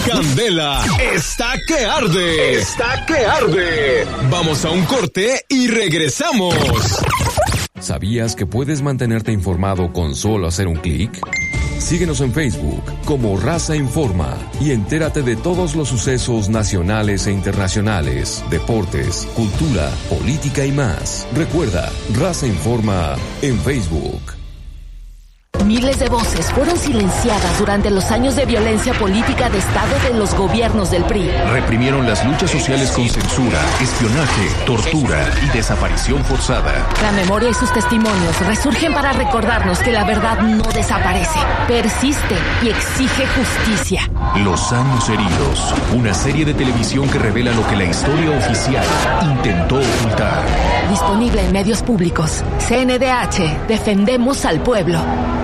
Candela está que arde. Está que arde. Vamos a un corte y regresamos. ¿Sabías que puedes mantenerte informado con solo hacer un clic? Síguenos en Facebook como Raza Informa y entérate de todos los sucesos nacionales e internacionales, deportes, cultura, política y más. Recuerda, Raza Informa en Facebook. Miles de voces fueron silenciadas durante los años de violencia política de Estado de los gobiernos del PRI. Reprimieron las luchas sociales con censura, espionaje, tortura y desaparición forzada. La memoria y sus testimonios resurgen para recordarnos que la verdad no desaparece, persiste y exige justicia. Los años heridos, una serie de televisión que revela lo que la historia oficial intentó ocultar. Disponible en medios públicos. CNDH, defendemos al pueblo.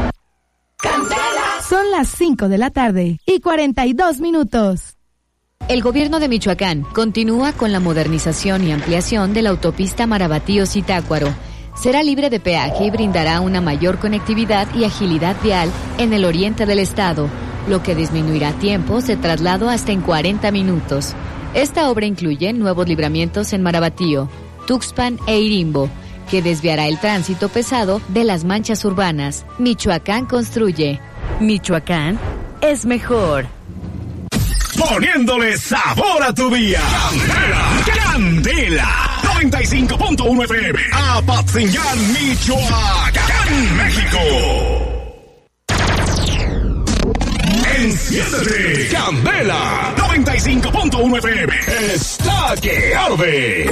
Son las 5 de la tarde y 42 minutos. El gobierno de Michoacán continúa con la modernización y ampliación de la autopista Marabatío-Zitácuaro. Será libre de peaje y brindará una mayor conectividad y agilidad vial en el oriente del estado, lo que disminuirá tiempos de traslado hasta en 40 minutos. Esta obra incluye nuevos libramientos en Marabatío, Tuxpan e Irimbo, que desviará el tránsito pesado de las manchas urbanas. Michoacán construye. Michoacán es mejor. Poniéndole sabor a tu día. Candela 95.1 FM. Apatzingán, Michoacán, México. Enciéndete. Candela 95.1 FM. Está que arde.